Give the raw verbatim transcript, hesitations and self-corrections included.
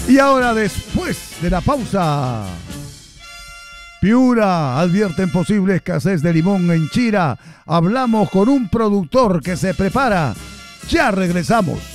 Y ahora, después de la pausa, Piura advierten posible escasez de limón en Chira. Hablamos con un productor que se prepara. Ya regresamos.